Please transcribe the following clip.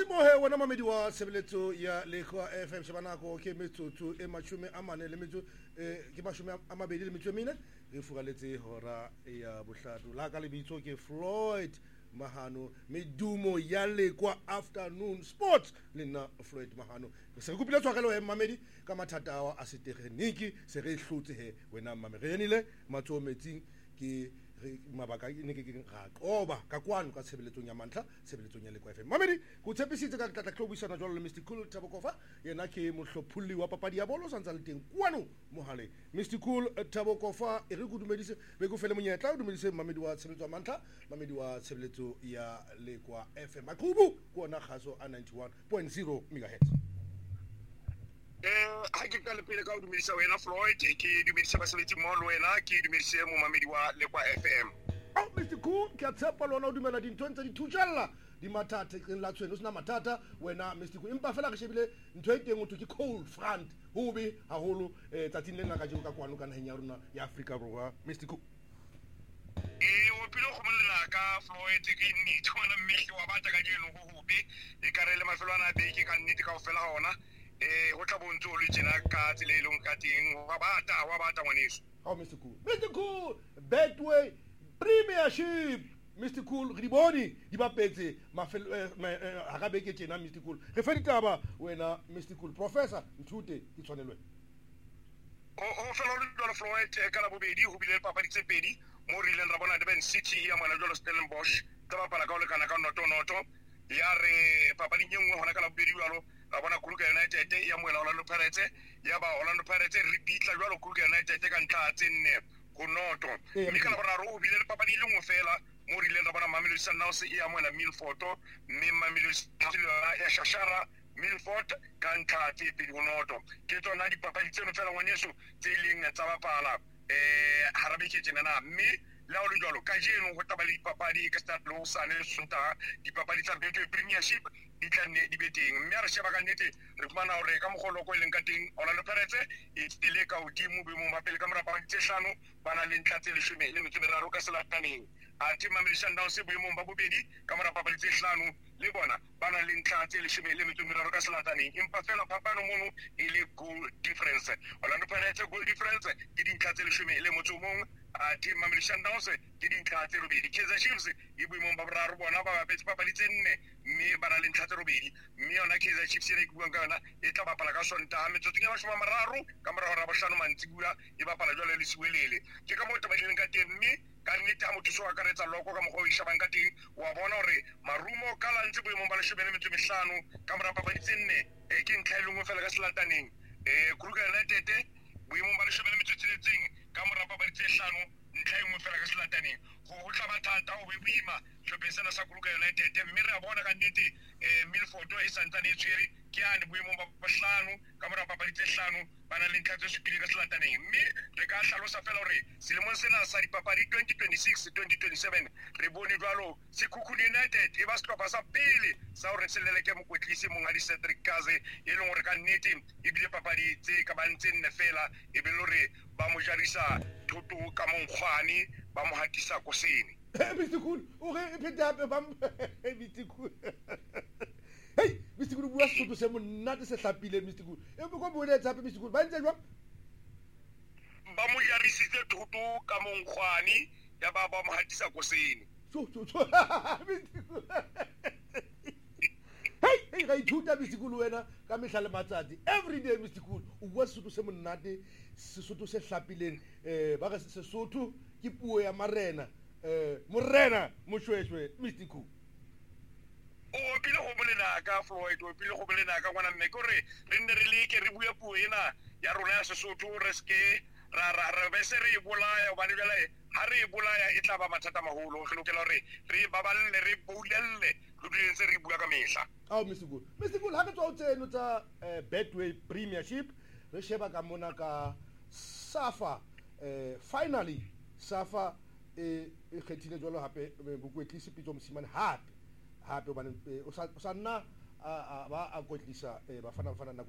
mohe wona mamedi wa sebeletso ya Lekwa FM sebanako ke metsotso e mashume a mane le metso ke mashume a mabedi le metso e mene re fugaletse hora ya bohlatu la ka lebitso ke Floyd Mahano medumo ya Lekwa afternoon sports le nna Floyd Mahano se re kupile tshwarelo he mamedi ka mathata wa a setegeniki se re hlotse he wena mamerenile matso metsing ke mabaka ne ke ga qoba ka kwano ka tshebeletsong ya mantla tshebeletsong ya Lekwa FM mamedi go tshepisitse ka tla tlhobisana jwalo le Mr Cool Tabokofa yena ke mohlophulli wa papadi ya bolo santsa le teng kwano mohale Mr Cool Tabokofa e re go dumedise be go fele monyetla o dumedise mamedi wa tshebeletso ya mantla mamedi wa tshebeletso ya Lekwa FM makubu kona khaso a 91.0 MHz ha ke ka lepele ka o dumedisa wena Floyd ke dumedisa basebetsi mo le wena ke dumedise mo mamedi wa Lekwa FM oh Mr Cool ke a tshepa lona o dumela dintho ntse di thujalla di matata ke la tswena sina matata wena Mr Cool empa fela ke shebile ntho e teng o ke cold front hobe haholo tsatsing lena ka jeng ka kwano ka naheng ya rona ya Africa Borwa Mr Cool o pilo go molena ka Floyd ke nni tsona mmehli wa bata ka jeno go hobe e karele mafelo ana beke ka nnete ka ofela hona go tla bontse o le tsena ka tselelong ka teng wa bata ngwaneso oh Mr Cool Betway Premiership Mr Cool re di bone di bapetse mafelo ha ga beke tsena Mr Cool re fe ditaba wena Mr Cool professor Ntute di tshwanelwe o fela le jwalo Floyd ka la bobedi ho bile papadi tse pedi mo rileng ra bona Durban City ya mona jwalo Stellenbosch ka bapala ka o le kana ka noto ya re papadi nyengwe hona ka la bobedi jwalo ra bona Kruger United ya moela Orlando Pirates ya ba Orlando Pirates repeatla jwalo Kruger United ka ntlha tse nne go noto mme ka la boraro o bile le papadi le ngwe fela mo rileng ra bona Mamelodi Sundowns ya moela Milford mme Mamelodi ya Shashara Milford ka ntlha tse pedi go noto ke tsona dipapadi tseno fela ngwaneso tse ileng tsa bapala harabe ke tjena mme la o le jwalo ka jeno go taba le dipapadi ka Stade Lausanne le Sontaga dipapadi tsa Betway Premiership di tla nne di beteng mme re sheba ka nnete re fumana hore ka mogolo ko ileng ka teng Orlando Pirates e tsile ka hodimo boemong ba pele ka mora papadi tse hlano ba na le ntlha tse 13 ka selataneng a team Mamelodi Sundowns boemong ba bobedi ka mora papadi tse hlano le bona ba na le ntlha tse 13 ka selataneng empa fela phapano mono e le goal difference Orlando Pirates goal difference ke dintlha tse 11 a team Mamelodi Sundowns ke dintlha tse robedi Kaizer Chiefs e boemong ba boraro bona ba bapetse papadi tse nne mme ba na le ntlha tse robedi mme yona Kaizer Chiefs e buang ka yona e tla bapala ka Sontaga metsotso ya 30 ka mora hora bohlano mantsibuya e bapala jwale le siwelele ke ka mo tabaleng ka teng mme ka nnete ha motho so ka retsa loko ka mogho o ishabang ka teng wa bona hore marumo ka lantse boemong ba 15 ka mora papadi tse nne ke ntlha ile ngwe fela ka selataneng Kruger United boemong ba 16 ka mora papadi tse hlano ntlha engwe fela ka selataneng go tla ba thata o be boima hlopesana sa Kruger United mme re a bona ka nnete Milford e santsane e tshwere ke ane boemong ba bohlano ka mora papadi tse hlano ba na le ntlha tse supile ka selataneng mme re ka hlalosa fela hore selemong sena sa dipapadi 2026-2027 re bone jwalo Sekhukhune United e ba sehlopha sa pele sa hore se leleke mokwetlisi mongadi Cedric Kaze e leng hore ka nnete e bile papadi tse ka bang tse nne fela e be le hore ba mo jarisa thoto ka monkgwane ba mo hatisa koseni Mr Cool o re phete hape ba Mr Cool hey Mr Cool bua Sesotho se monate se hlapile Mr Cool e bo go boeletsa hape Mr Cool ba ntse jwang ba mo jarisitse thoto ka monkgwane ya ba mo hatisa koseni Mr Cool hey ga ithuta Mr Cool wena ka mehla le matsatsi every day Mr Cool o bua Sesotho se monate Sesotho se hlapileng ba ga Sesotho ke puo ya marena morena moshweshwe Mr Cool o pile go bolena ka Floyd o pile go bolena ka ngwana mme gore re nne re leke re bua puo ena ya rona ya Sesotho re ske ra be se re bolaya ba le bjale ha re bolaya e tla ba mathata maholo re lokela hore re baballe re boulelle re dintse re bua ka mehla Mr Cool ha ke tswa o tseno tsa Betway Premiership re sheba ka mona ka Safa finally Safa e khethile jwalo hape bokwetlisi pitso mosimane hape o sa nna ba a kwetlisa bafana